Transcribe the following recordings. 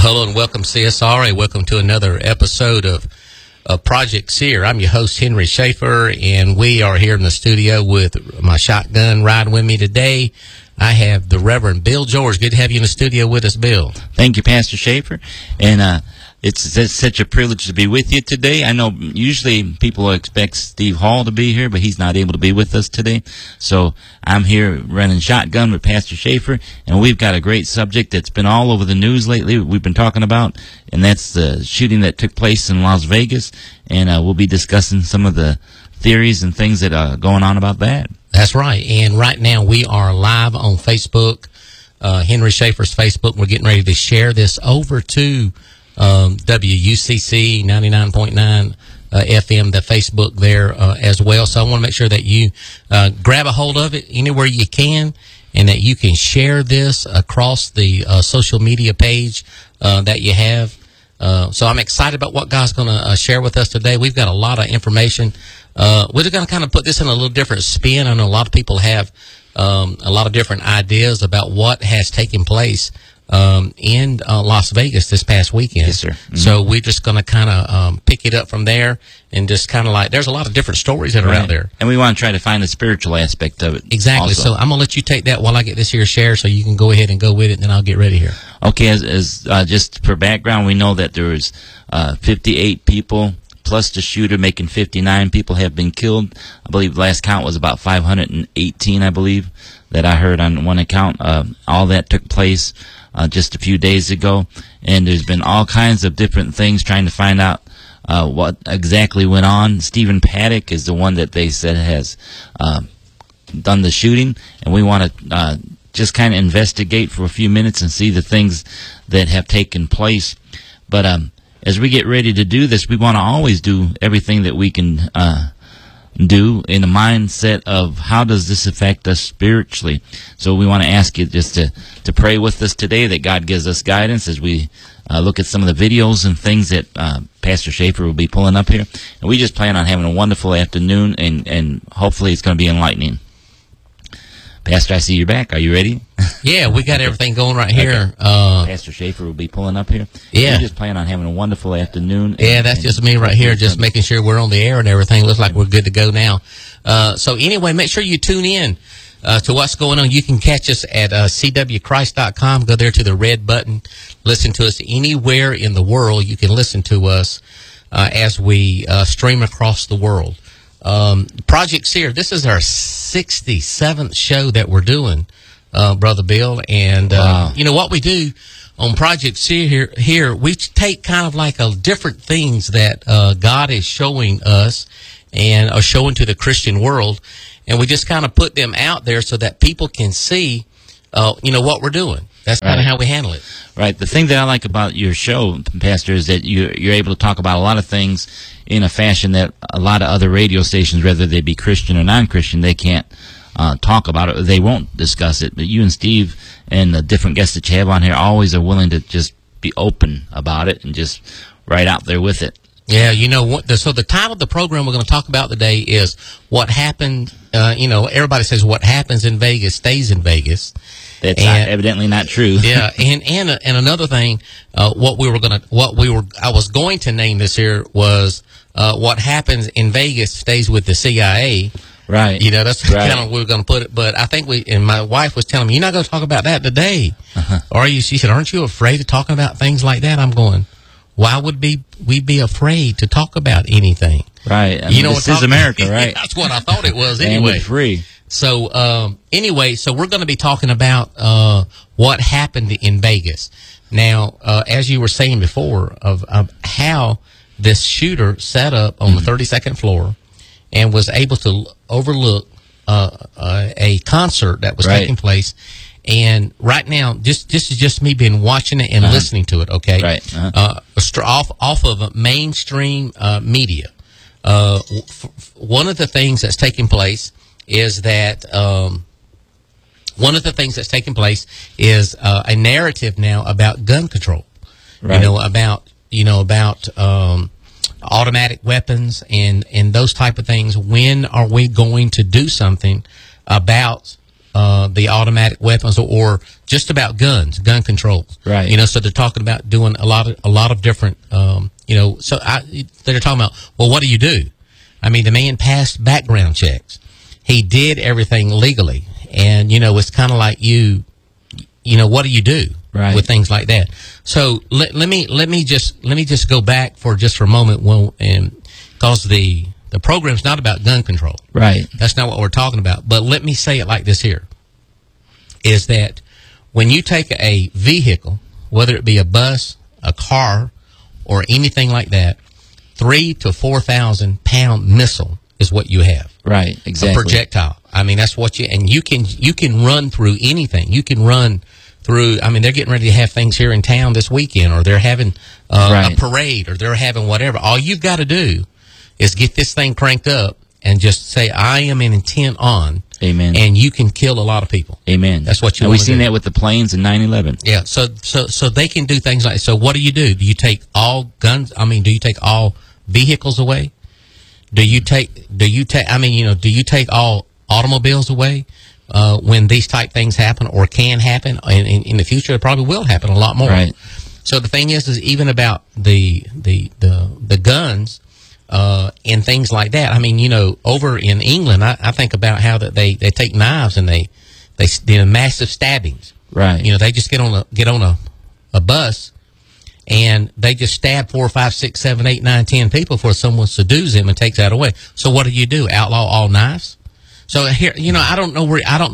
hello and welcome, CSRA. Welcome to another episode of Project Seer. I'm your host, Henry Schaefer, and we are here in the studio with my shotgun riding with me today. I have the Reverend Bill George. Good to have you in the studio with us, Bill. Thank you, Pastor Schaefer. And it's such a privilege to be with you today. I know usually people expect Steve Hall to be here, but he's not able to be with us today. So I'm here running shotgun with Pastor Schaefer, and we've got a great subject that's been all over the news lately we've been talking about, and that's the shooting that took place in Las Vegas. And we'll be discussing some of the theories and things that are going on about that. That's right. And right now we are live on Facebook, Henry Schaefer's Facebook. We're getting ready to share this over to WUCC 99.9 FM, the Facebook there as well. So I want to make sure that you grab a hold of it anywhere you can, and that you can share this across the social media page that you have. So I'm excited about what God's going to share with us today. We've got a lot of information. We're going to kind of put this in a little different spin. I know a lot of people have a lot of different ideas about what has taken place in Las Vegas this past weekend. Yes, sir. Mm-hmm. So we're just going to kind of pick it up from there, and just kind of like, there's a lot of different stories that are out there. And we want to try to find the spiritual aspect of it. Exactly. Also. So I'm going to let you take that while I get this here share, so you can go ahead and go with it, and then I'll get ready here. Okay, as just for background, we know that there was 58 people plus the shooter, making 59 people have been killed. I believe the last count was about 518, I believe, that I heard on one account. All that took place just a few days ago, and there's been all kinds of different things trying to find out what exactly went on. Stephen Paddock is the one that they said has done the shooting, and we want to just kind of investigate for a few minutes and see the things that have taken place. But as we get ready to do this, we want to always do everything that we can do in the mindset of how does this affect us spiritually. So we want to ask you just to pray with us today, that God gives us guidance as we look at some of the videos and things that Pastor Schaefer will be pulling up here. And we just plan on having a wonderful afternoon, and hopefully it's going to be enlightening. Pastor, I see you're back. Are you ready? Yeah, we got everything going right here. Okay. Pastor Schaefer will be pulling up here. Yeah. We just plan on having a wonderful afternoon. Yeah, that's just me right here, just making sure we're on the air and everything. Looks like we're good to go now. So anyway, make sure you tune in to what's going on. You can catch us at cwchrist.com. Go there to the red button. Listen to us anywhere in the world. You can listen to us as we stream across the world. Project Seer, this is our 67th show that we're doing, Brother Bill. And, wow. You know, what we do on Project Seer here, we take kind of like different things that God is showing us and are showing to the Christian world, and we just kind of put them out there so that people can see, you know, what we're doing. That's kind of how we handle it. Right. The thing that I like about your show, Pastor, is that you're able to talk about a lot of things in a fashion that a lot of other radio stations, whether they be Christian or non-Christian, they can't talk about it. They won't discuss it. But you and Steve and the different guests that you have on here always are willing to just be open about it and just right out there with it. Yeah, you know what? So the title of the program we're going to talk about today is what happened. You know, everybody says what happens in Vegas stays in Vegas. That's evidently not true. Yeah, and another thing, I was going to name this here was what happens in Vegas stays with the CIA. Right. You know, that's kind of where we're going to put it. But I think and my wife was telling me, you're not going to talk about that today, are you? She said, aren't you afraid of talking about things like that? I'm going, why would we be afraid to talk about anything? Right. I mean, you know, this is America, right? That's what I thought it was anyway. And free. So anyway, so we're going to be talking about what happened in Vegas. Now, as you were saying before, of how this shooter set up on the 32nd floor and was able to overlook a concert that was taking place. And right now, this is just me being watching it and listening to it. Okay, right. Off of mainstream media. One of the things that's taking place is that a narrative now about gun control. Right. You know about automatic weapons and those type of things. When are we going to do something about the automatic weapons or just about guns, gun controls. Right. You know, so they're talking about doing a lot of different, you know, so they're talking about, well, what do you do? I mean, the man passed background checks. He did everything legally. And, you know, it's kind of like you know, what do you do with things like that? So let me just go back for a moment, and because the program's not about gun control. Right. That's not what we're talking about. But let me say it like this here, is that when you take a vehicle, whether it be a bus, a car, or anything like that, 3,000 to 4,000 pound missile is what you have. Right, exactly. A projectile. I mean, that's what and you can run through anything. You can run through, I mean, they're getting ready to have things here in town this weekend, or they're having a parade, or they're having whatever. All you've got to do is get this thing cranked up and just say, I am an intent on. Amen. And you can kill a lot of people. Amen. That's what you. And we've seen that with the planes in 9/11. Yeah. So they can do things like. So what do? Do you take all guns? I mean, do you take all vehicles away? Do you take? I mean, you know, do you take all automobiles away when these type things happen or can happen in the future? It probably will happen a lot more. Right. So the thing is even about the guns. And things like that. I mean, you know, over in England, I think about how that they take knives and they do massive stabbings. Right. You know, they just get on a bus and they just stab 4, 5, 6, 7, 8, 9, 10 people before someone subdues them and takes that away. So what do? Outlaw all knives? So here, you know, I don't know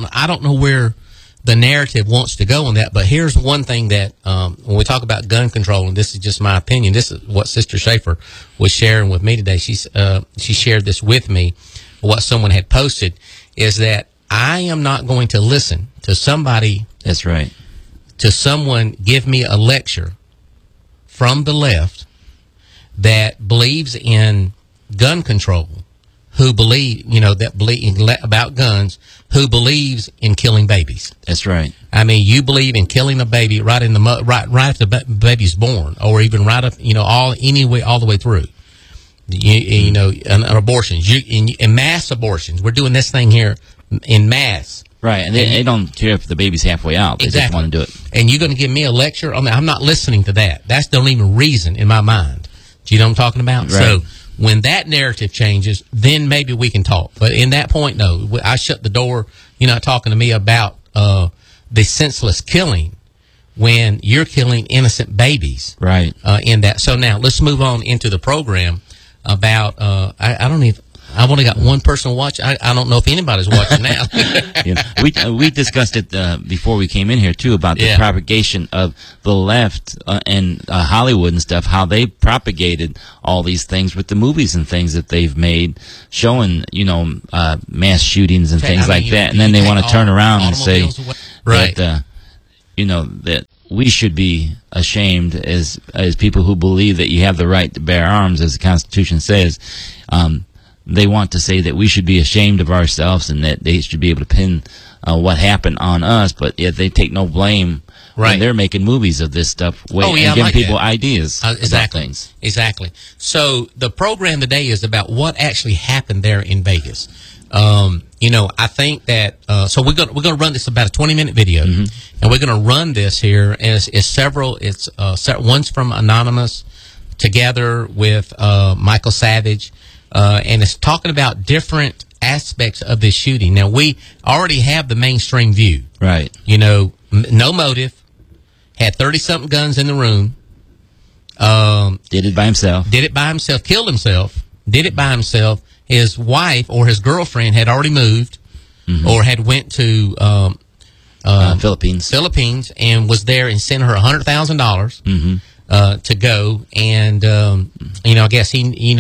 where the narrative wants to go on that, but here's one thing that when we talk about gun control, and this is just my opinion, this is what Sister Schaefer was sharing with me today. She shared this with me, what someone had posted, is that I am not going to listen to somebody. That's right. To someone give me a lecture from the left that believes in gun control, who believe, you know, that believe about guns, who believes in killing babies. That's right. I mean, you believe in killing a baby right after the baby's born, or even right up, you know, all the way through. You know, an abortions, in mass abortions. We're doing this thing here in mass. Right, and they don't care if the baby's halfway out. They just want to do it. And you're going to give me a lecture? I mean, I'm not listening to that. That's the only reason in my mind. Do you know what I'm talking about? Right. So when that narrative changes, then maybe we can talk. But in that point, no. I shut the door. You're not talking to me about the senseless killing when you're killing innocent babies. Right. In that. So now let's move on into the program about, I don't even, I've only got one person watch. I don't know if anybody's watching now. Yeah. We discussed it before we came in here too, about the propagation of the left and Hollywood and stuff, how they propagated all these things with the movies and things that they've made, showing, you know, mass shootings and things like that, and then they want to turn around and say that you know, that we should be ashamed as people who believe that you have the right to bear arms, as the Constitution says. They want to say that we should be ashamed of ourselves and that they should be able to pin what happened on us, but yet they take no blame when they're making movies of this stuff and giving people ideas about things. Exactly. So the program today is about what actually happened there in Vegas. You know, I think that so we're gonna run this about a 20-minute video, and we're gonna run this here. And it's several. It's one's from Anonymous, together with Michael Savage. And it's talking about different aspects of this shooting. Now, we already have the mainstream view. Right. You know, no motive, had 30-something guns in the room. Did it by himself. Killed himself, did it by himself. His wife or his girlfriend had already moved or had went to Philippines and was there and sent her $100,000 to go. And, you know, I guess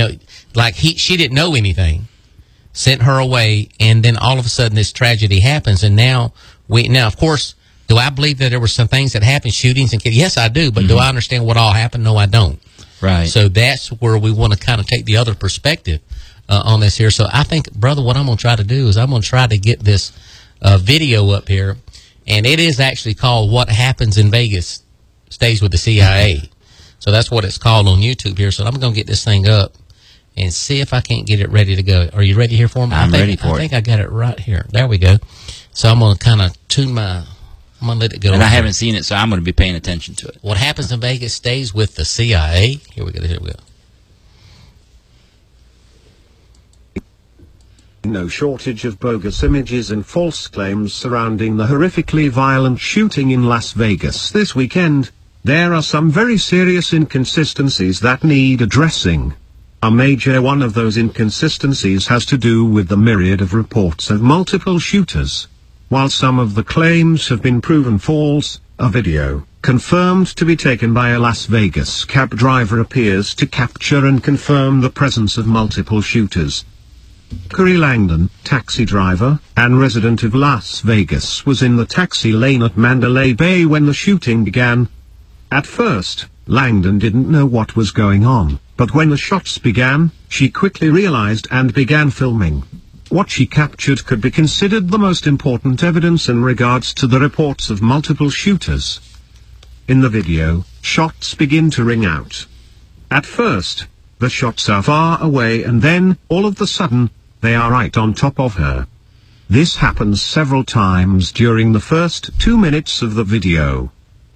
she didn't know anything, sent her away, and then all of a sudden this tragedy happens. And now of course, do I believe that there were some things that happened, shootings and yes, I do. But do I understand what all happened? No, I don't. Right. So that's where we want to kind of take the other perspective on this here. So I think, brother, what I'm going to try to do is I'm going to try to get this video up here, and it is actually called "What Happens in Vegas Stays with the CIA." So that's what it's called on YouTube here. So I'm going to get this thing up and see if I can't get it ready to go. Are you ready here for me? I'm ready for it. I think I got it right here. There we go. So I'm going to kind of I'm going to let it go. And I haven't seen it, so I'm going to be paying attention to it. What happens in Vegas stays with the CIA. Here we go. No shortage of bogus images and false claims surrounding the horrifically violent shooting in Las Vegas this weekend. There are some very serious inconsistencies that need addressing. A major one of those inconsistencies has to do with the myriad of reports of multiple shooters. While some of the claims have been proven false, a video, confirmed to be taken by a Las Vegas cab driver, appears to capture and confirm the presence of multiple shooters. Corey Langdon, taxi driver, and resident of Las Vegas, was in the taxi lane at Mandalay Bay when the shooting began. At first, Langdon didn't know what was going on, but when the shots began, she quickly realized and began filming. What she captured could be considered the most important evidence in regards to the reports of multiple shooters. In the video, shots begin to ring out. At first, the shots are far away, and then, all of a sudden, they are right on top of her. This happens several times during the first 2 minutes of the video.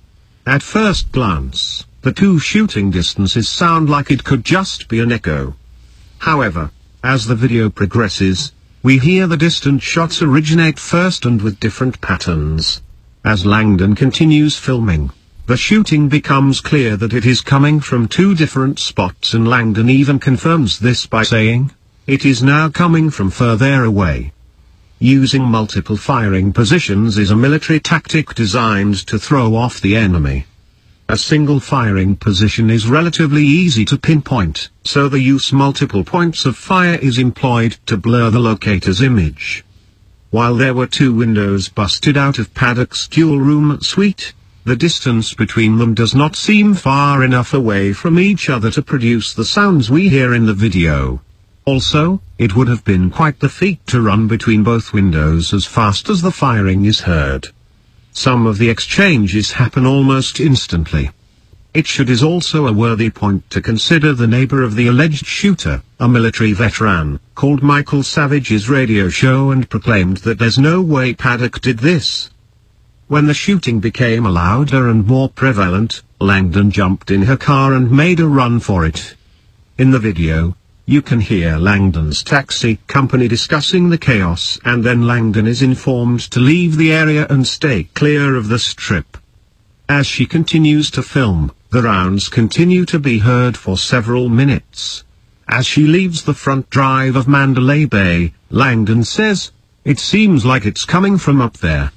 At first glance, the two shooting distances sound like it could just be an echo. However, as the video progresses, we hear the distant shots originate first and with different patterns. As Langdon continues filming, the shooting becomes clear that it is coming from two different spots, and Langdon even confirms this by saying, "It is now coming from further away." Using multiple firing positions is a military tactic designed to throw off the enemy. A single firing position is relatively easy to pinpoint, so the use multiple points of fire is employed to blur the locator's image. While there were two windows busted out of Paddock's dual room suite, the distance between them does not seem far enough away from each other to produce the sounds we hear in the video. Also, it would have been quite the feat to run between both windows as fast as the firing is heard. Some of the exchanges happen almost instantly. It is also a worthy point to consider the neighbor of the alleged shooter, a military veteran, called Michael Savage's radio show and proclaimed that there's no way Paddock did this. When the shooting became louder and more prevalent, Langdon jumped in her car and made a run for it. In the video, you can hear Langdon's taxi company discussing the chaos, and then Langdon is informed to leave the area and stay clear of the strip. As she continues to film, the rounds continue to be heard for several minutes. As she leaves the front drive of Mandalay Bay, Langdon says, "It seems like it's coming from up there."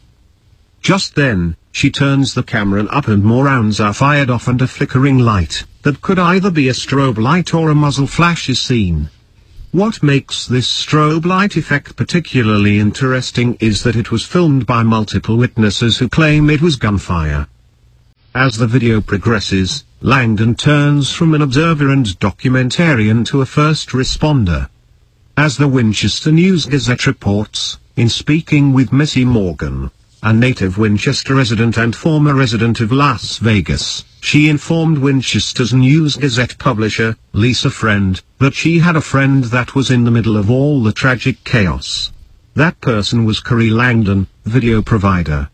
Just then, she turns the camera up and more rounds are fired off, and a flickering light, that could either be a strobe light or a muzzle flash, is seen. What makes this strobe light effect particularly interesting is that it was filmed by multiple witnesses who claim it was gunfire. As the video progresses, Langdon turns from an observer and documentarian to a first responder. As the Winchester News-Gazette reports, in speaking with Missy Morgan, a native Winchester resident and former resident of Las Vegas, she informed Winchester's News-Gazette publisher, Lisa Friend, that she had a friend that was in the middle of all the tragic chaos. That person was Corey Langdon, video provider.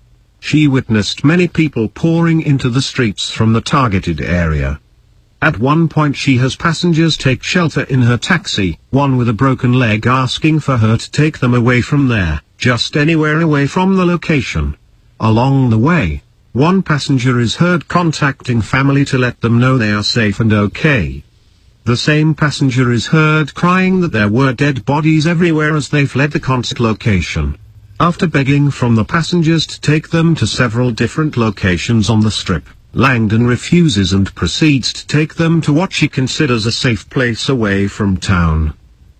She witnessed many people pouring into the streets from the targeted area. At one point she has passengers take shelter in her taxi, one with a broken leg asking for her to take them away from there, just anywhere away from the location. Along the way, one passenger is heard contacting family to let them know they are safe and okay. The same passenger is heard crying that there were dead bodies everywhere as they fled the concert location. After begging from the passengers to take them to several different locations on the strip, Langdon refuses and proceeds to take them to what she considers a safe place away from town.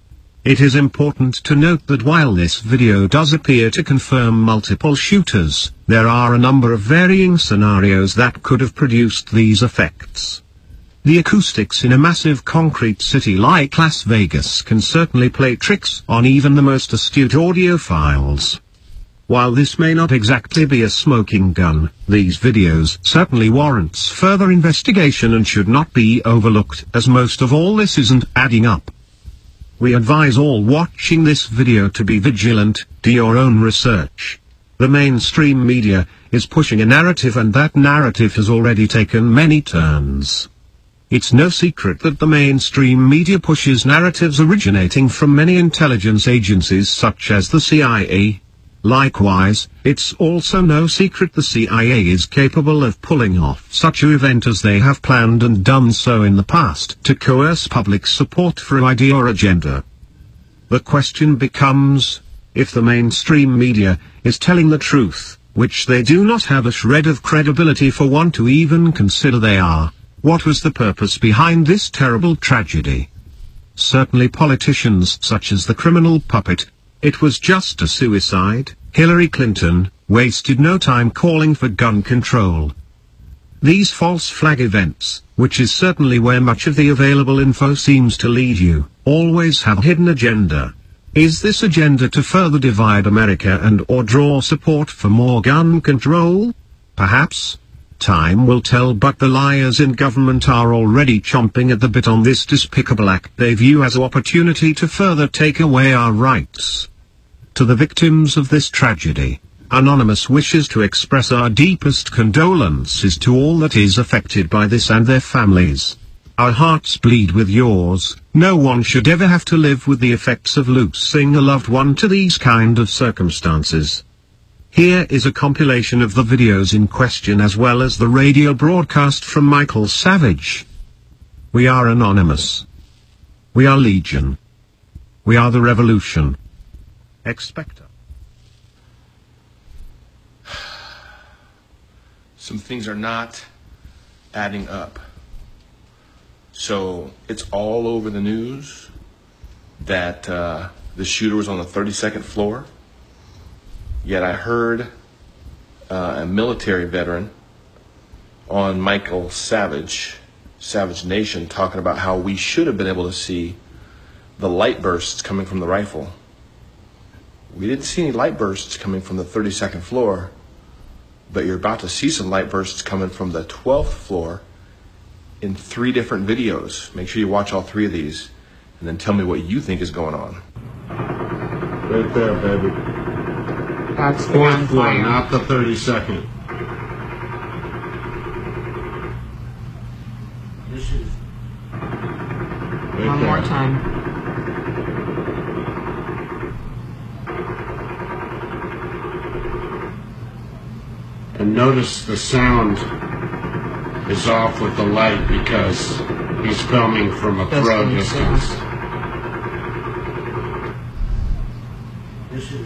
It is important to note that while this video does appear to confirm multiple shooters, there are a number of varying scenarios that could have produced these effects. The acoustics in a massive concrete city like Las Vegas can certainly play tricks on even the most astute audiophiles. While this may not exactly be a smoking gun, these videos certainly warrants further investigation and should not be overlooked, as most of all this isn't adding up. We advise all watching this video to be vigilant, do your own research. The mainstream media is pushing a narrative, and that narrative has already taken many turns. It's no secret that the mainstream media pushes narratives originating from many intelligence agencies such as the CIA. Likewise, it's also no secret the CIA is capable of pulling off such an event as they have planned and done so in the past to coerce public support for an idea or agenda. The question becomes, if the mainstream media is telling the truth, which they do not have a shred of credibility for one to even consider they are, what was the purpose behind this terrible tragedy? Certainly politicians such as the criminal puppet, it was just a suicide, Hillary Clinton, wasted no time calling for gun control. These false flag events, which is certainly where much of the available info seems to lead you, always have a hidden agenda. Is this agenda to further divide America and or draw support for more gun control? Perhaps. Time will tell, but the liars in government are already chomping at the bit on this despicable act they view as an opportunity to further take away our rights. To the victims of this tragedy, Anonymous wishes to express our deepest condolences to all that is affected by this and their families. Our hearts bleed with yours. No one should ever have to live with the effects of losing a loved one to these kind of circumstances. Here is a compilation of the videos in question as well as the radio broadcast from Michael Savage. We are Anonymous. We are Legion. We are the revolution. Expecto. Some things are not adding up. So it's all over the news that the shooter was on the 32nd floor. Yet I heard a military veteran on Michael Savage, Savage Nation, talking about how we should have been able to see the light bursts coming from the rifle. We didn't see any light bursts coming from the 32nd floor, but you're about to see some light bursts coming from the 12th floor in 3 different videos. Make sure you watch all 3 of these, and then tell me what you think is going on. Right there, baby. That's the 4th floor, not the 32nd. This is Right one there. more time. And notice the sound is off with the light because he's filming from a That's throw what he distance. says. This is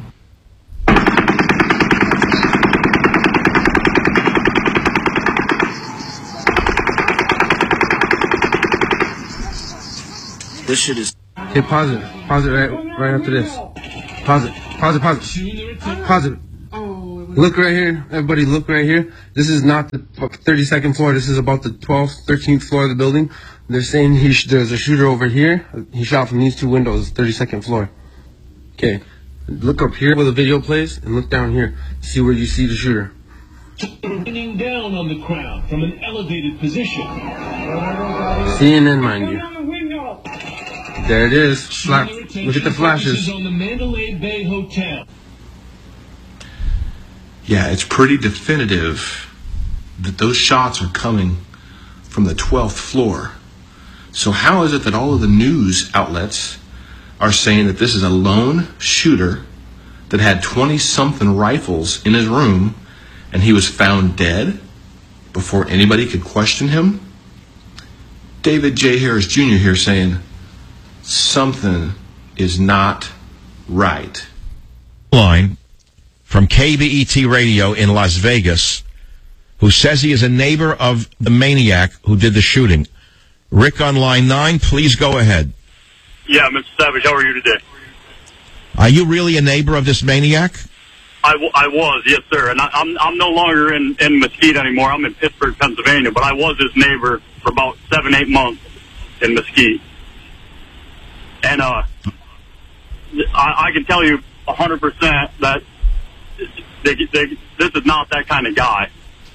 This shit is... Okay, pause it. Pause it right after this. Pause it. Pause it. Pause it. Pause it. Look right here. Everybody look right here. This is not the 32nd floor. This is about the 12th, 13th floor of the building. They're saying there's a shooter over here. He shot from these 2 windows, 32nd floor. Okay. Look up here where the video plays and look down here. See where you see the shooter. Raining down on the crowd from an elevated position. CNN, mind you. There it is. Look at the flashes. On the Mandalay Bay Hotel. Yeah, it's pretty definitive that those shots are coming from the 12th floor. So how is it that all of the news outlets are saying that this is a lone shooter that had 20-something rifles in his room and he was found dead before anybody could question him? David J. Harris Jr. here saying something is not right. Line from KBET Radio in Las Vegas, who says he is a neighbor of the maniac who did the shooting. Rick on line 9, please go ahead. Yeah, Mr. Savage, how are you today? Are you really a neighbor of this maniac? I was, yes, sir. And I'm no longer in Mesquite anymore. I'm in Pittsburgh, Pennsylvania, but I was his neighbor for about 7-8 months in Mesquite. And I can tell you 100% that this is not that kind of guy.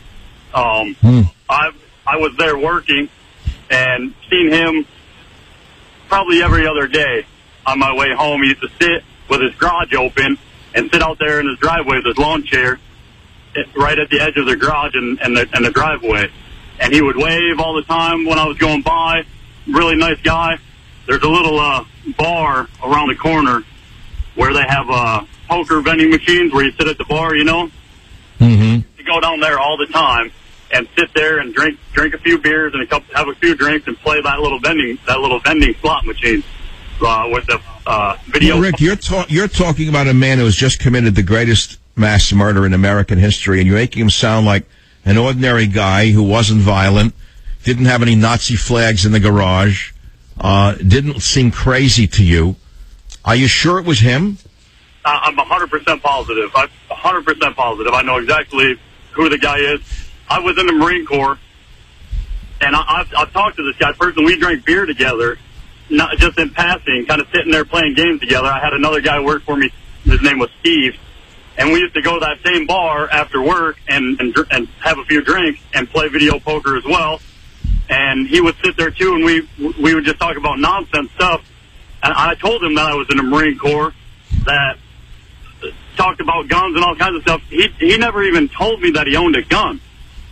I was there working and seen him probably every other day on my way home. He used to sit with his garage open and sit out there in his driveway with his lawn chair right at the edge of the garage and the driveway. And he would wave all the time when I was going by. Really nice guy. There's a little bar around the corner where they have poker vending machines where you sit at the bar, you know. Mm-hmm. You go down there all the time and sit there and drink a few beers and have a few drinks and play that little vending slot machine with the video. Yeah, Rick, you're talking about a man who has just committed the greatest mass murder in American history, and you're making him sound like an ordinary guy who wasn't violent, didn't have any Nazi flags in the garage, didn't seem crazy to you. Are you sure it was him? I'm 100% positive. I'm 100% positive. I know exactly who the guy is. I was in the Marine Corps, and I've talked to this guy personally. We drank beer together, not just in passing, kind of sitting there playing games together. I had another guy work for me. His name was Steve, and we used to go to that same bar after work and have a few drinks and play video poker as well. And he would sit there too, and we would just talk about nonsense stuff. And I told him that I was in the Marine Corps, that talked about guns and all kinds of stuff. He never even told me that he owned a gun.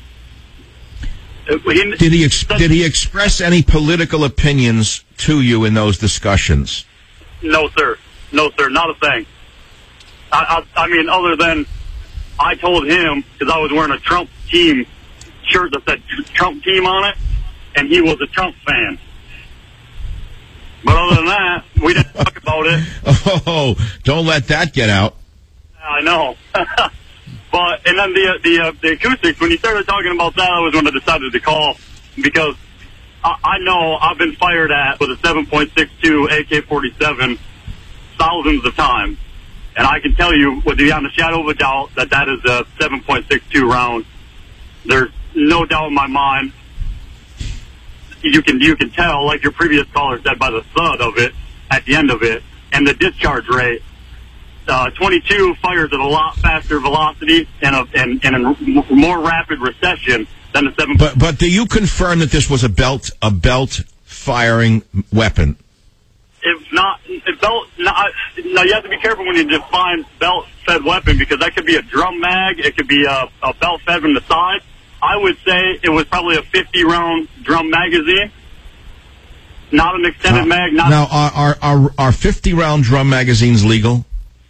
Did he express any political opinions to you in those discussions? No, sir. No, sir. Not a thing. I mean, other than I told him, because I was wearing a Trump team shirt that said Trump team on it, and he was a Trump fan. But other than that, we didn't talk about it. Oh, don't let that get out. I know. But, and then the acoustics, when you started talking about that, I was when I decided to call, because I know I've been fired at with a 7.62 AK-47 thousands of times. And I can tell you, beyond a shadow of a doubt, that is a 7.62 round. There's no doubt in my mind. You can tell, like your previous caller said, by the thud of it at the end of it, and the discharge rate. 22 fires at a lot faster velocity and a more rapid recession than the 7. But do you confirm that this was a belt firing weapon? It's not belt. Now you have to be careful when you define belt fed weapon, because that could be a drum mag, it could be a belt fed from the side. I would say it was probably a 50-round drum magazine, not an extended mag. Now, are 50-round drum magazines legal?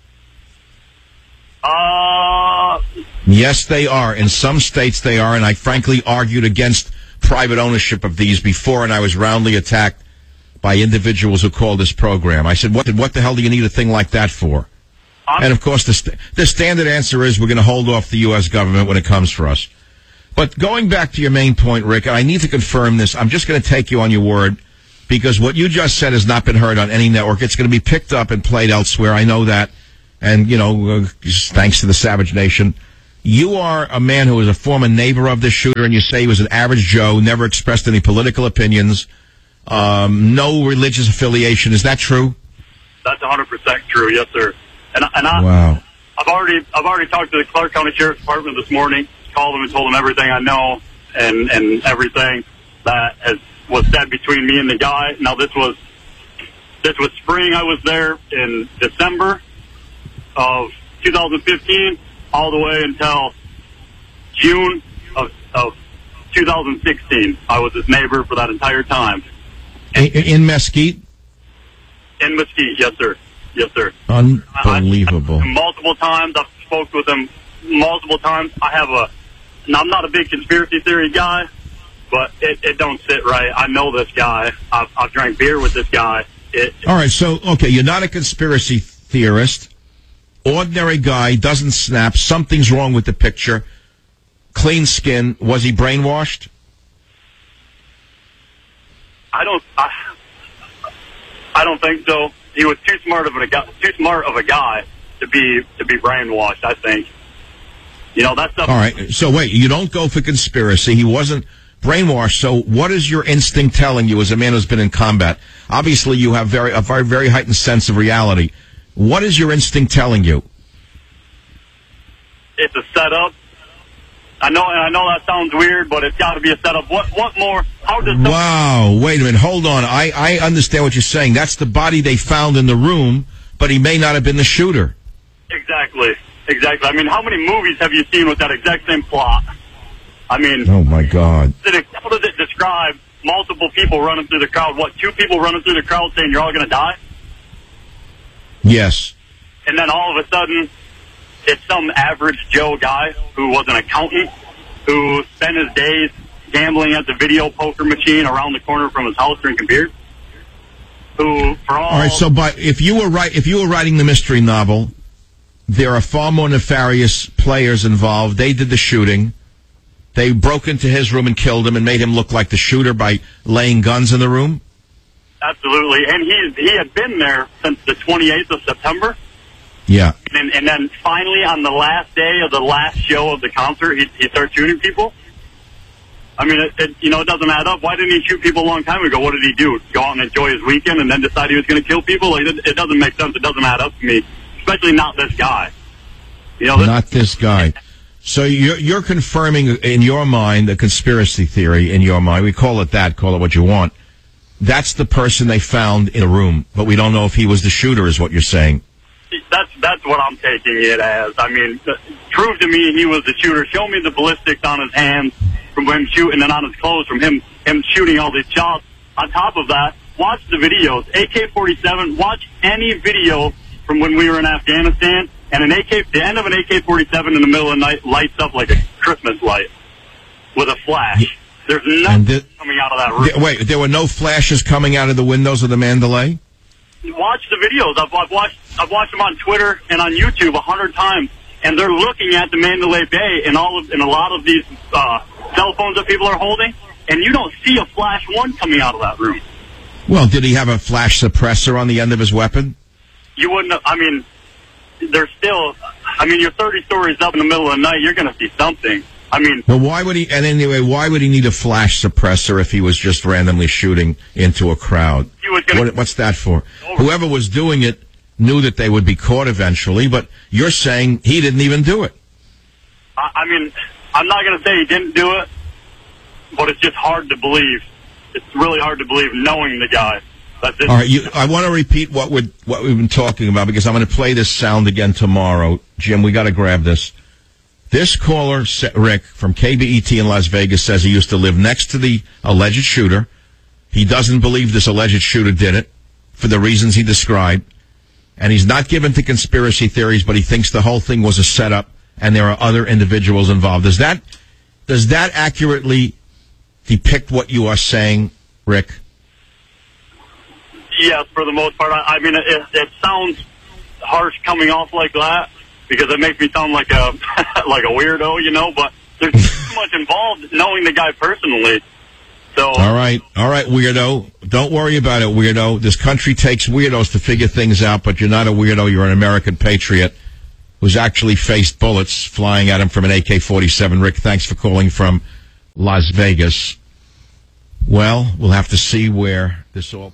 Yes, they are. In some states they are, and I frankly argued against private ownership of these before, and I was roundly attacked by individuals who called this program. I said, what the hell do you need a thing like that for? And, of course, the standard answer is we're going to hold off the U.S. government when it comes for us. But going back to your main point, Rick, I need to confirm this. I'm just going to take you on your word, because what you just said has not been heard on any network. It's going to be picked up and played elsewhere. I know that. And, thanks to the Savage Nation. You are a man who is a former neighbor of this shooter, and you say he was an average Joe, never expressed any political opinions, no religious affiliation. Is that true? That's 100% true, yes, sir. Wow. I've already talked to the Clark County Sheriff's Department this morning, called them and told them everything I know and everything that was said between me and the guy. Now, this was spring. I was there in December of 2015 all the way until June of 2016. I was his neighbor for that entire time. In Mesquite? In Mesquite, yes, sir. Yes, sir. Unbelievable. Multiple times. I've spoke with him multiple times. I'm not a big conspiracy theory guy, but it don't sit right. I know this guy. I've drank beer with this guy. All right, so, okay, you're not a conspiracy theorist. Ordinary guy, doesn't snap. Something's wrong with the picture. Clean skin. Was he brainwashed? I don't think so. He was too smart of a guy to be brainwashed, I think. That's stuff. All right. So wait, you don't go for conspiracy. He wasn't brainwashed. So what is your instinct telling you as a man who's been in combat? Obviously, you have a very, very heightened sense of reality. What is your instinct telling you? It's a setup. I know that sounds weird, but it's got to be a setup. What more? How does? Wow, wait a minute, hold on. I understand what you're saying. That's the body they found in the room, but he may not have been the shooter. Exactly. I mean, how many movies have you seen with that exact same plot? I mean, oh my God. How does it describe multiple people running through the crowd? What, 2 people running through the crowd saying you're all going to die? Yes. And then all of a sudden, it's some average Joe guy who was an accountant who spent his days gambling at the video poker machine around the corner from his house drinking beer. Who, for all right, so if you were writing the mystery novel, there are far more nefarious players involved. They did the shooting. They broke into his room and killed him and made him look like the shooter by laying guns in the room? Absolutely. And he had been there since the 28th of September. Yeah. And then finally on the last day of the last show of the concert, he started shooting people. I mean, it doesn't add up. Why didn't he shoot people a long time ago? What did he do? Go out and enjoy his weekend and then decide he was going to kill people? Like, it doesn't make sense. It doesn't add up to me, especially not this guy. Not this guy. So you're confirming in your mind a conspiracy theory in your mind. We call it that. Call it what you want. That's the person they found in a room, but we don't know if he was the shooter, is what you're saying. That's what I'm taking it as. I mean, prove to me he was the shooter. Show me the ballistics on his hands from him shooting and on his clothes from him shooting all these shots. On top of that, watch the videos. AK-47, watch any video from when we were in Afghanistan, and the end of an AK-47 in the middle of the night lights up like a Christmas light with a flash. There's nothing coming out of that room. Wait, there were no flashes coming out of the windows of the Mandalay? Watch the videos. I've watched them on Twitter and on YouTube 100 times, and they're looking at the Mandalay Bay and a lot of these cell phones that people are holding, and you don't see a flash one coming out of that room. Well, did he have a flash suppressor on the end of his weapon? You wouldn't. I mean, there's still. I mean, you're 30 stories up in the middle of the night. You're going to see something. I mean, well, why would he? And anyway, why would he need a flash suppressor if he was just randomly shooting into a crowd? What's that for? Whoever was doing it knew that they would be caught eventually, but you're saying he didn't even do it. I mean, I'm not going to say he didn't do it, but it's just hard to believe. It's really hard to believe knowing the guy. All right, I want to repeat what we've been talking about because I'm going to play this sound again tomorrow. Jim, we got to grab this. This caller, Rick, from KBET in Las Vegas, says he used to live next to the alleged shooter. He doesn't believe this alleged shooter did it for the reasons he described. And he's not given to conspiracy theories, but he thinks the whole thing was a setup and there are other individuals involved. Does that accurately depict what you are saying, Rick? Yes, for the most part. I mean, it sounds harsh coming off like that because it makes me sound like a like a weirdo, but there's too much involved knowing the guy personally. So All right, weirdo. Don't worry about it, weirdo. This country takes weirdos to figure things out, but you're not a weirdo. You're an American patriot who's actually faced bullets flying at him from an AK-47. Rick, thanks for calling from Las Vegas. Well, we'll have to see where this all...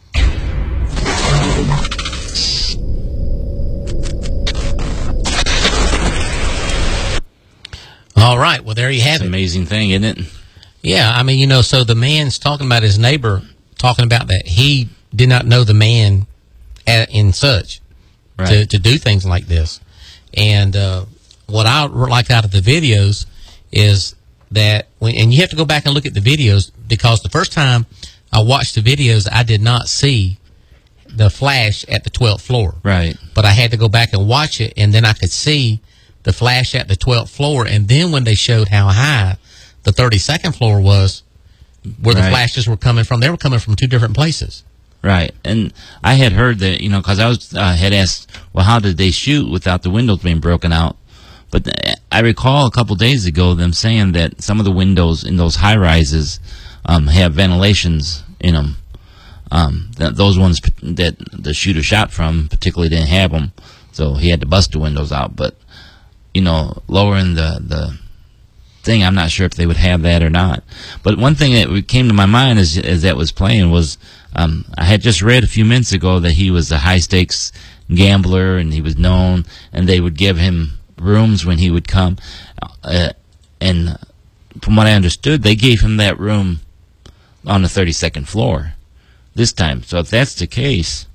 All right. Well, there you have it. Amazing thing, isn't it? Yeah. I mean, so the man's talking about his neighbor, talking about that he did not know the man in such to do things like this. And what I like out of the videos is that and you have to go back and look at the videos because the first time I watched the videos, I did not see the flash at the 12th floor. Right. But I had to go back and watch it, and then I could see the flash at the 12th floor. And then when they showed how high the 32nd floor was, where the flashes were coming from, they were coming from two different places. Right. And I had heard that, because I was had asked, well, how did they shoot without the windows being broken out? But I recall a couple days ago them saying that some of the windows in those high-rises have ventilations in them. Those ones that the shooter shot from particularly didn't have them, so he had to bust the windows out. But, lowering the thing, I'm not sure if they would have that or not. But one thing that came to my mind as that was playing was I had just read a few minutes ago that he was a high-stakes gambler and he was known, and they would give him rooms when he would come. And from what I understood, they gave him that room on the 32nd floor this time. So if that's the case,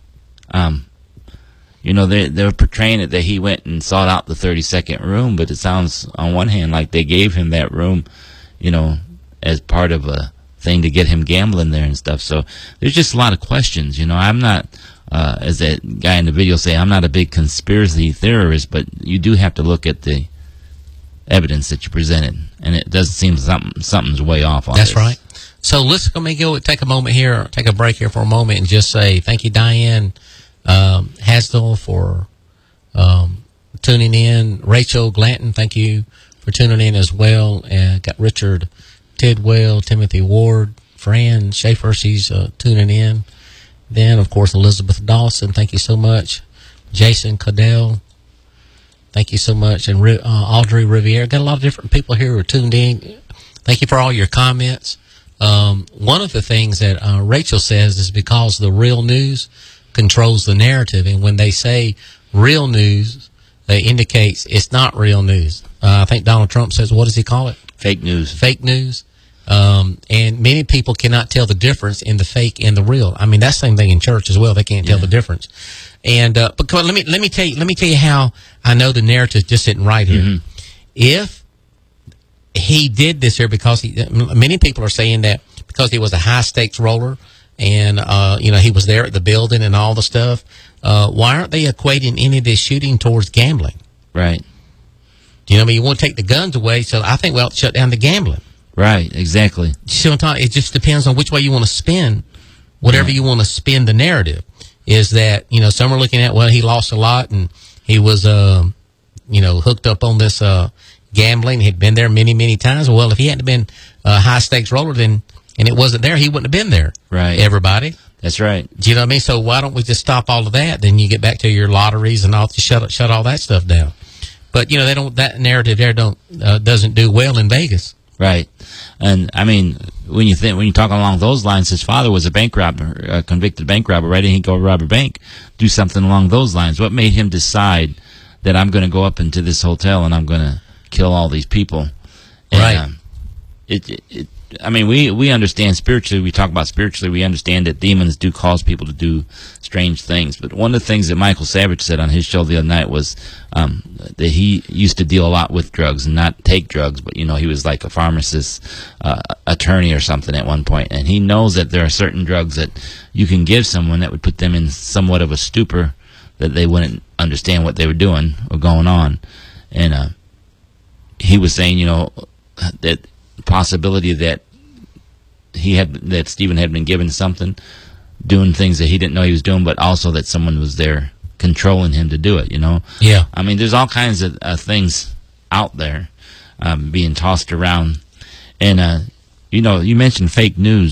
they're portraying it that he went and sought out the 32nd room, but it sounds on one hand like they gave him that room, as part of a thing to get him gambling there and stuff. So there's just a lot of questions. I'm not, as that guy in the video say, I'm not a big conspiracy theorist, but you do have to look at the evidence that you presented, and it does seem something's way off on That's this. right. So let's go take a moment here, take a break here for a moment, and just say thank you, Diane Hasdell, for tuning in. Rachel Glanton, thank you for tuning in as well. And got Richard Tidwell, Timothy Ward, Fran Schaefer, she's tuning in. Then, of course, Elizabeth Dawson, thank you so much. Jason Cadell, thank you so much. And Audrey Riviere. Got a lot of different people here who are tuned in. Thank you for all your comments. One of the things that Rachel says is because the real news controls the narrative, and when they say real news, it indicates it's not real news. I think Donald Trump says, what does he call it? Fake news. Fake news. And many people cannot tell the difference in the fake and the real. I mean, that's the same thing in church as well. They can't tell the difference. And but let me tell you how I know the narrative just isn't right here. Mm-hmm. If he did this here because many people are saying that because he was a high stakes roller and he was there at the building and all the stuff. Why aren't they equating any of this shooting towards gambling? Right. You know what I mean? You want to take the guns away, so I think we'll shut down the gambling. Right, exactly. So it just depends on which way you want to spin, whatever you want to spin the narrative. Is that, some are looking at, well, he lost a lot and he was, hooked up on this gambling. He'd been there many, many times. Well, if he hadn't been a high stakes roller, and it wasn't there, he wouldn't have been there. Right. Everybody. That's right. Do you know what I mean? So why don't we just stop all of that? Then you get back to your lotteries and all, shut all that stuff down. But that narrative there doesn't do well in Vegas. Right. And I mean, when you talk along those lines, his father was a bank robber, a convicted bank robber, right? And he'd go rob a bank, do something along those lines. What made him decide that I'm going to go up into this hotel and I'm going to kill all these people? And, right. We understand spiritually. We talk about spiritually. We understand that demons do cause people to do strange things. But one of the things that Michael Savage said on his show the other night was that he used to deal a lot with drugs and not take drugs. But he was like a pharmacist, attorney or something at one point, and he knows that there are certain drugs that you can give someone that would put them in somewhat of a stupor, that they wouldn't understand what they were doing or going on. And he was saying, that possibility that Stephen had been given something, doing things that he didn't know he was doing, but also that someone was there controlling him to do it. Yeah. I mean, there's all kinds of things out there being tossed around, and you mentioned fake news.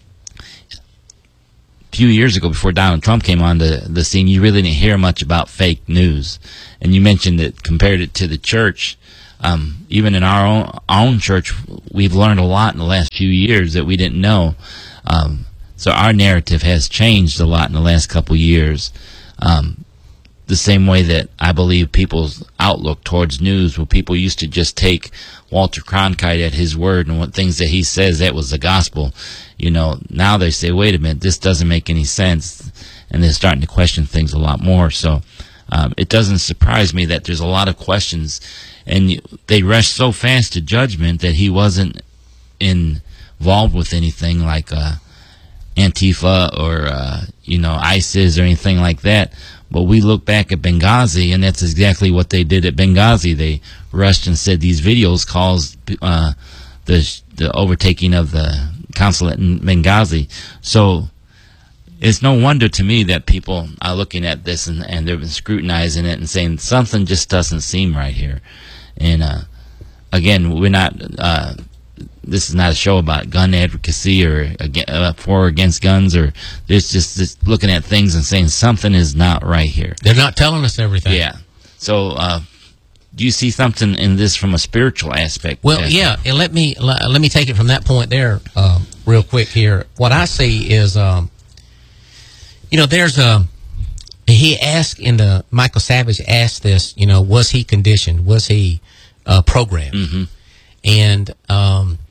A few years ago, before Donald Trump came on the scene, you really didn't hear much about fake news, and you mentioned that compared it to the church. Even in our own church, we've learned a lot in the last few years that we didn't know. So our narrative has changed a lot in the last couple years. The same way that I believe people's outlook towards news, where people used to just take Walter Cronkite at his word and what things that he says, that was the gospel. Now they say, wait a minute, this doesn't make any sense. And they're starting to question things a lot more. So it doesn't surprise me that there's a lot of questions. And they rush so fast to judgment that he wasn't involved with anything like Antifa or ISIS or anything like that. But we look back at Benghazi, and that's exactly what they did at Benghazi. They rushed and said these videos caused the overtaking of the consulate in Benghazi. So it's no wonder to me that people are looking at this and they've been scrutinizing it and saying something just doesn't seem right here. And again, we're not. This is not a show about gun advocacy or for or against guns, or it's just looking at things and saying something is not right here. They're not telling us everything. Yeah. So, do you see something in this from a spiritual aspect? Well, yeah. And let me take it from that point there, real quick here. What I see is, there's he asked Michael Savage asked this, was he conditioned? Was he programmed? Mm-hmm. And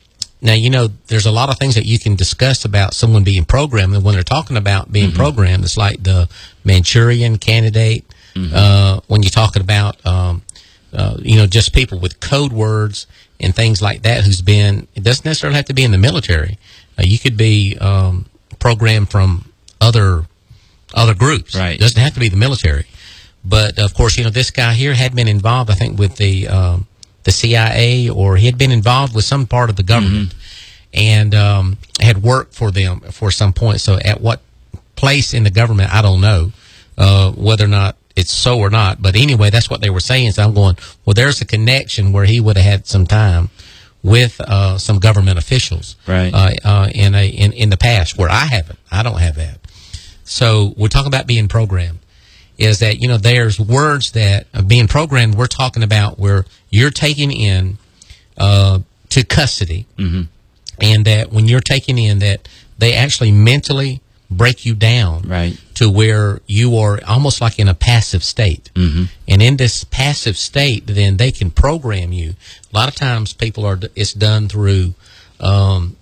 Now, there's a lot of things that you can discuss about someone being programmed. And when they're talking about being programmed, it's like the Manchurian Candidate. When you're talking about, just people with code words and things like that it doesn't necessarily have to be in the military. You could be programmed from other groups. Right. It doesn't have to be the military. But, of course, this guy here had been involved, I think, with the CIA, or he had been involved with some part of the government and had worked for them for some point. So at what place in the government, I don't know whether or not it's so or not. But anyway, that's what they were saying. So I'm going, well, there's a connection where he would have had some time with some government officials right. in the past, where I don't have that. So we're talking about being programmed. Is that, there's words that being programmed, we're talking about where you're taken in to custody, and that when you're taken in, that they actually mentally break you down right. to where you are almost like in a passive state. And in this passive state, then they can program you. A lot of times it's done through, when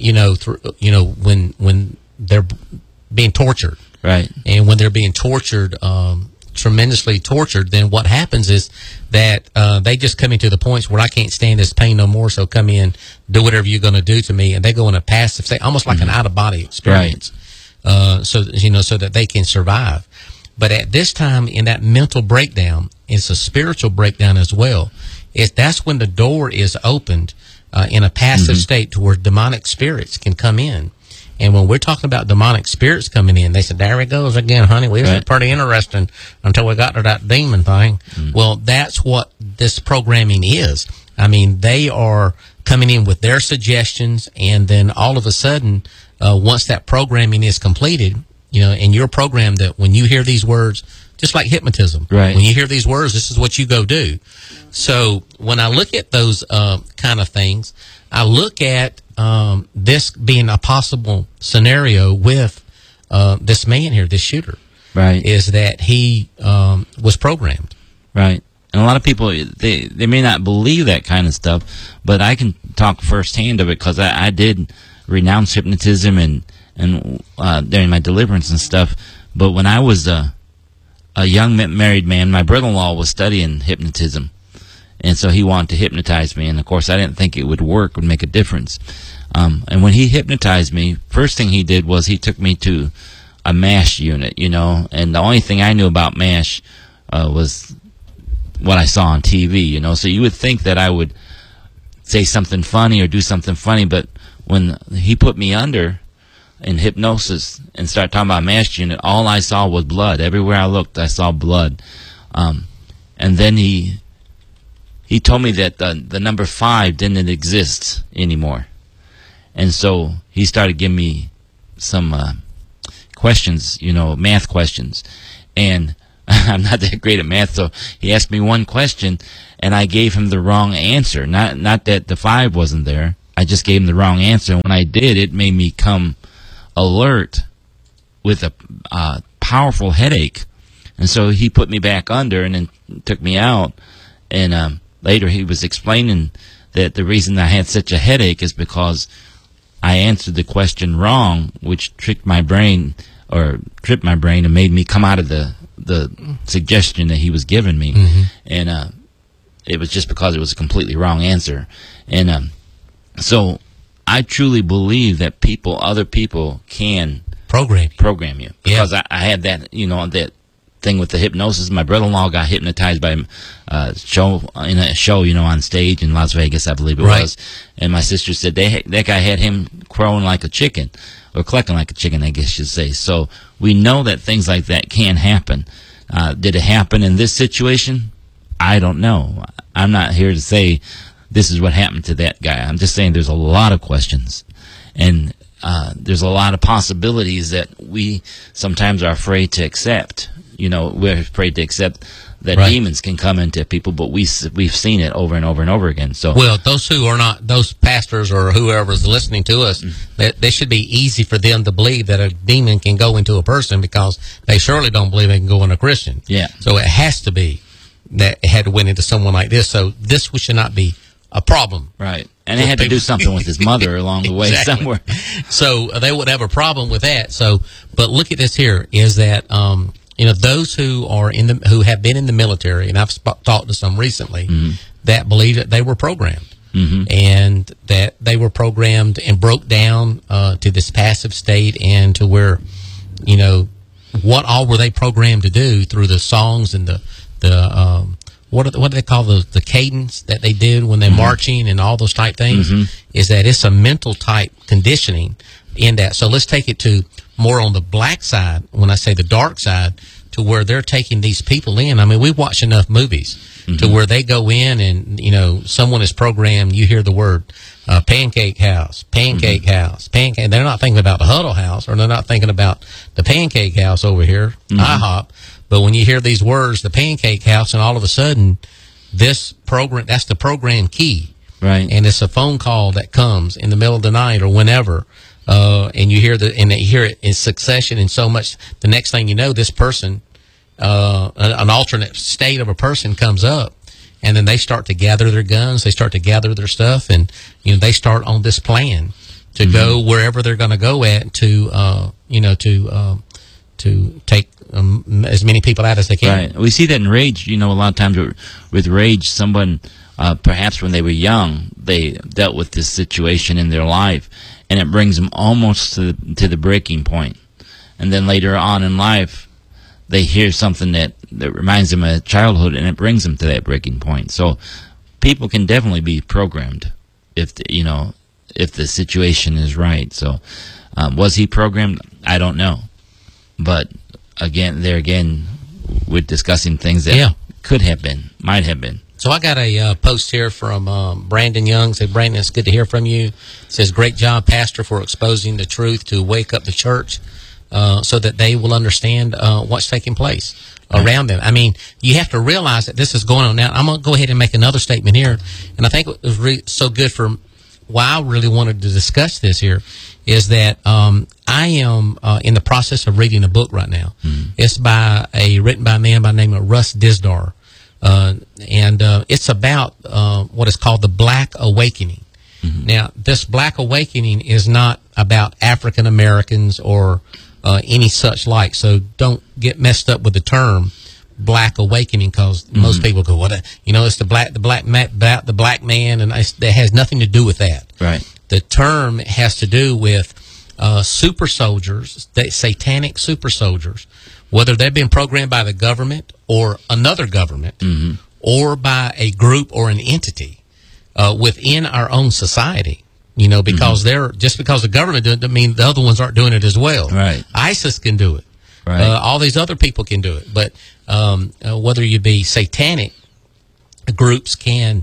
they're being tortured. Right. And when they're being tortured, tremendously tortured, then what happens is that they just come into the points where I can't stand this pain no more, so come in, do whatever you're going to do to me. And they go in a passive state, almost like an out-of-body experience, so that they can survive. But at this time, in that mental breakdown, it's a spiritual breakdown as well. That's when the door is opened in a passive state to where demonic spirits can come in. And when we're talking about demonic spirits coming in, they said, there he goes again, honey. We was pretty interesting until we got to that demon thing. Well, that's what this programming is. I mean, they are coming in with their suggestions, and then all of a sudden, once that programming is completed, and you're programmed that when you hear these words, just like hypnotism, right. when you hear these words, this is what you go do. So when I look at those kind of things, I look at this being a possible scenario with this man here, this shooter. Right. Is that he was programmed. Right. And a lot of people, they may not believe that kind of stuff, but I can talk firsthand of it because I did renounce hypnotism and during my deliverance and stuff. But when I was a young married man, my brother-in-law was studying hypnotism. And so he wanted to hypnotize me. And, of course, I didn't think it would work, would make a difference. And when he hypnotized me, first thing he did was he took me to a MASH unit, And the only thing I knew about MASH was what I saw on TV, So you would think that I would say something funny or do something funny. But when he put me under in hypnosis and started talking about MASH unit, all I saw was blood. Everywhere I looked, I saw blood. And then he told me that the number 5 didn't exist anymore. And so he started giving me some questions, math questions. And I'm not that great at math, so he asked me one question, and I gave him the wrong answer. Not that the 5 wasn't there. I just gave him the wrong answer. And when I did, it made me come alert with a powerful headache. And so he put me back under and then took me out. And later he was explaining that the reason I had such a headache is because I answered the question wrong, which tripped my brain and made me come out of the suggestion that he was giving me. And it was just because it was a completely wrong answer. And so I truly believe that other people can program you. Because I had that, that thing with the hypnosis. My brother-in-law got hypnotized by a show on stage in Las Vegas, I believe it was. And my sister said that guy had him crowing like a chicken, or clucking like a chicken, I guess you'd say. So we know that things like that can happen. Did it happen in this situation? I don't know. I'm not here to say this is what happened to that guy. I'm just saying there's a lot of questions. And there's a lot of possibilities that we sometimes are afraid to accept. We're afraid to accept that demons can come into people, but we've seen it over and over and over again. So, well, those who are not, those pastors or whoever is listening to us, that should be easy for them to believe that a demon can go into a person, because they surely don't believe it can go in a Christian. Yeah. So it has to be that it had to went into someone like this. So this should not be a problem. Right. And they had to do something with his mother along the way somewhere. So they would have a problem with that. So, but look at this here: is that those who are who have been in the military, and I've talked to some recently that believe that they were programmed, and that they were programmed and broke down to this passive state, and to where, what all were they programmed to do through the songs and the what do they call the cadence that they did when they're marching and all those type things? Is that it's a mental type conditioning in that. So let's take it to more on the black side. When I say the dark side, to where they're taking these people in. I mean, we watch enough movies to where they go in and someone is programmed. You hear the word pancake house, house, pancake. They're not thinking about the Huddle House, or they're not thinking about the Pancake House over here, IHOP. But when you hear these words, the Pancake House, and all of a sudden, this program, that's the program key. Right. And it's a phone call that comes in the middle of the night or whenever, and you hear and they hear it in succession, and so much, the next thing you know, this person, an alternate state of a person comes up, and then they start to gather their guns, they start to gather their stuff, and, they start on this plan to go wherever they're going to go at to take as many people out as they can. Right. We see that in Rage. A lot of times with Rage, someone, perhaps when they were young, they dealt with this situation in their life, and it brings them almost to the breaking point. And then later on in life, they hear something that reminds them of childhood, and it brings them to that breaking point. So people can definitely be programmed if the situation is right. So was he programmed? I don't know. But again, we're discussing things that could have been, might have been. So I got a post here from Brandon Young. Say, Brandon, it's good to hear from you. It says, great job, Pastor, for exposing the truth to wake up the church so that they will understand what's taking place around them. I mean, you have to realize that this is going on now. I'm going to go ahead and make another statement here, and I think it was so good for why I really wanted to discuss this here is that I am in the process of reading a book right now. It's written by a man by the name of Russ Dizdar. And it's about what is called the Black Awakening. Now, this Black Awakening is not about African Americans or any such like. So don't get messed up with the term Black Awakening, because most people go, "What? It's the black man," and that has nothing to do with that. Right. The term has to do with super soldiers, satanic super soldiers, whether they've been programmed by the government or another government, or by a group or an entity within our own society. Because just because the government doesn't mean the other ones aren't doing it as well. Right. ISIS can do it. Right. All these other people can do it. But whether you be satanic, groups can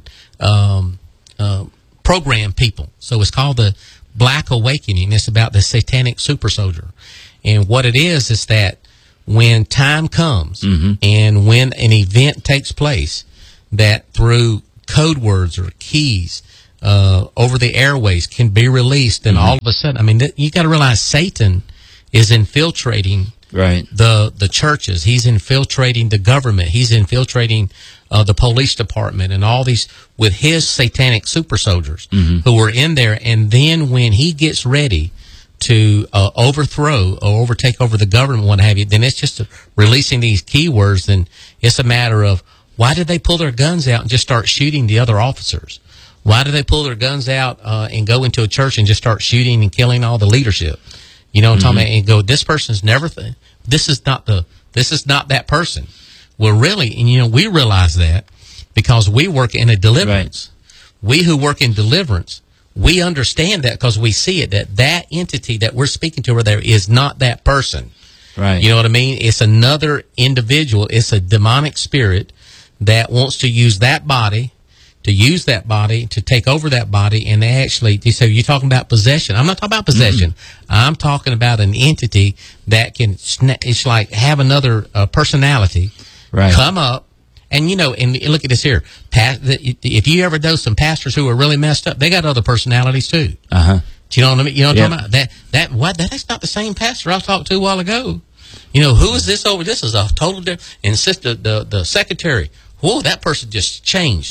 program people. So it's called the Black Awakening. It's about the satanic super soldier. And what it is that when time comes and when an event takes place, that through code words or keys over the airways can be released, and all of a sudden, I mean, you got to realize Satan is infiltrating the churches. He's infiltrating the government. He's infiltrating the police department and all these with his satanic super soldiers who are in there. And then when he gets ready to overthrow or overtake over the government, what have you, then it's just releasing these keywords. Then it's a matter of, why did they pull their guns out and just start shooting the other officers? Why do they pull their guns out and go into a church and just start shooting and killing all the leadership? You know what I'm talking about? And go, this person's never, this is not that person. Well, really, and we realize that because we work in a deliverance. Right. We who work in deliverance, we understand that because we see it, that entity that we're speaking to over there is not that person. Right. You know what I mean? It's another individual. It's a demonic spirit that wants to use that body, to take over that body, and they say, you're talking about possession. I'm not talking about possession. I'm talking about an entity that can, it's like have another personality come up, and and look at this here. If you ever know some pastors who are really messed up, they got other personalities too. Do you know what I mean? You know what I'm talking about? That's not the same pastor I talked to a while ago. Who is this over? This is a total different. And the secretary, whoa, that person just changed.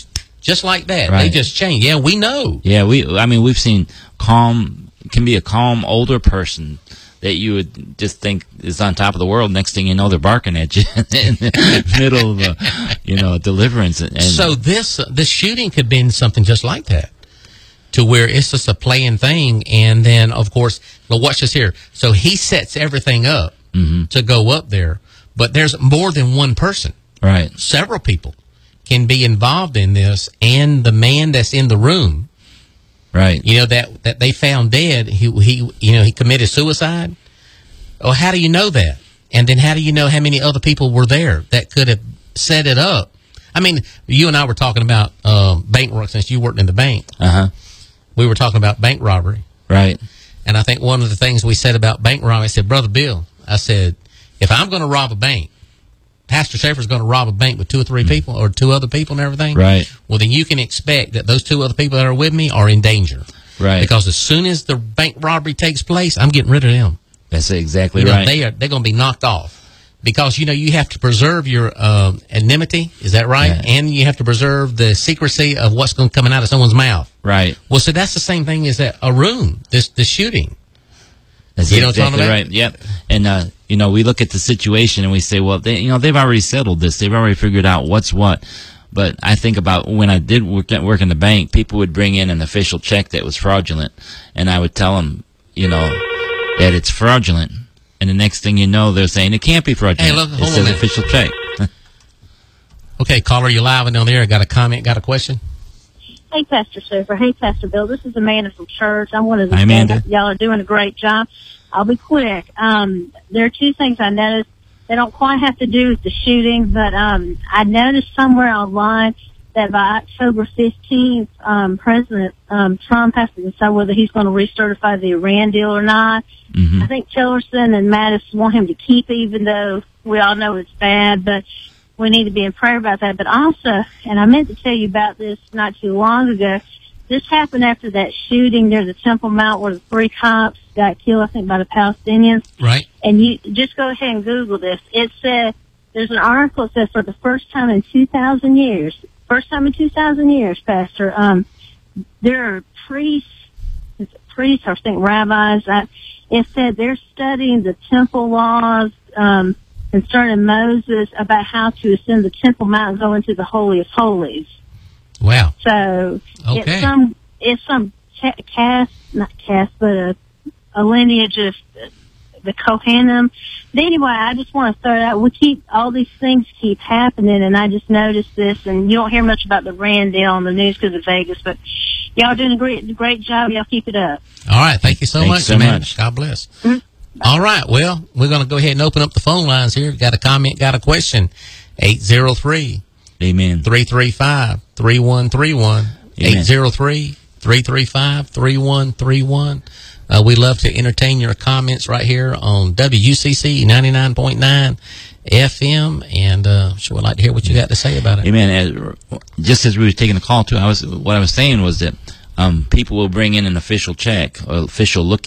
just like that. Right. They just change. Yeah, we know. Yeah, we've seen can be a calm older person that you would just think is on top of the world. Next thing you know, they're barking at you in the middle of deliverance. And so this shooting could be something just like that, to where it's just a playing thing. And then, of course, well, watch this here. So he sets everything up to go up there, but there's more than one person. Right. Several people can be involved in this, and the man that's in the room, right, that they found dead, he committed suicide. Oh, how do you know that? And then how do you know how many other people were there that could have set it up? I mean, you and I were talking about bank work, since you worked in the bank. We were talking about bank robbery. Right. And I think one of the things we said about bank robbery, I said, Brother Bill, I said, if I'm going to rob a bank, Pastor Schaefer's going to rob a bank with 2 or 3 people, or 2 other people and everything. Right. Well, then you can expect that those 2 other people that are with me are in danger. Right. Because as soon as the bank robbery takes place, I'm getting rid of them. That's exactly right. They're going to be knocked off. Because, you have to preserve your anonymity. Is that right? Yeah. And you have to preserve the secrecy of what's going to come out of someone's mouth. Right. Well, so that's the same thing as a room, the shooting. That's exactly right. Yep. And we look at the situation and we say, well, they've already settled this. They've already figured out what's what. But I think about when I did work in the bank, people would bring in an official check that was fraudulent, and I would tell them, that it's fraudulent. And the next thing you know, they're saying it can't be fraudulent. Hey, look, it says official check. Okay, caller, you're live and on there. Got a comment? Got a question? Hey, Pastor Schaefer. Hey, Pastor Bill. This is Amanda from church. I'm one of the Hi, Amanda. Y'all are doing a great job. I'll be quick. There are 2 things I noticed. They don't quite have to do with the shooting, but I noticed somewhere online that by October 15th, President Trump has to decide whether he's going to recertify the Iran deal or not. I think Tillerson and Mattis want him to keep it, even though we all know it's bad, but we need to be in prayer about that. But also, and I meant to tell you about this not too long ago, this happened after that shooting near the Temple Mount where the 3 cops got killed, I think, by the Palestinians. Right. And you just go ahead and Google this. It said, there's an article that says for the first time in 2,000 years, Pastor, there are priests, I think rabbis, it said they're studying the temple laws concerning Moses about how to ascend the Temple Mount and go into the Holy of Holies. Wow. So okay. it's some a lineage of the Kohanim. But anyway, I just want to throw it out. All these things keep happening, and I just noticed this, and you don't hear much about the Rand deal on the news because of Vegas, but y'all doing a great job. Y'all keep it up. All right. Thank you so much, Amanda. God bless. Mm-hmm. All right. Well, we're going to go ahead and open up the phone lines here. Got a comment, got a question. 803. Amen. 335-3131. 803-335-3131. We love to entertain your comments right here on WUCC 99.9 FM, and sure would like to hear what you got to say about it. Amen. Just as we were taking the call too, what I was saying was that people will bring in an official check, or official looking